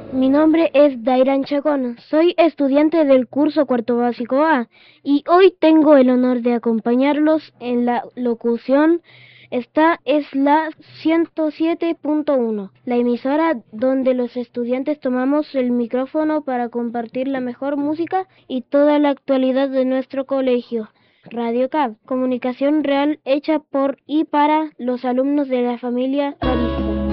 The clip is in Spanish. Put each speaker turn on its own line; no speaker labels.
Mi nombre es Dairan Chacón, soy estudiante del curso cuarto básico A y hoy tengo el honor de acompañarlos en la locución. Esta es la 107.1, la emisora donde los estudiantes tomamos el micrófono para compartir la mejor música y toda la actualidad de nuestro colegio. Radio CAB, comunicación real hecha por y para los alumnos de la familia Radio